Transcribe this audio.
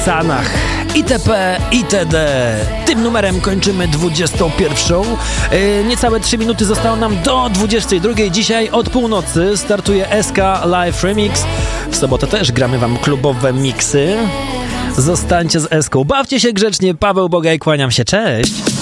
Sanach, itp. itd. Tym numerem kończymy 21. Niecałe 3 minuty zostało nam do 22. Dzisiaj od północy startuje SK Live Remix. W sobotę też gramy wam klubowe miksy. Zostańcie z SK. Bawcie się grzecznie. Paweł Bogaj, kłaniam się. Cześć.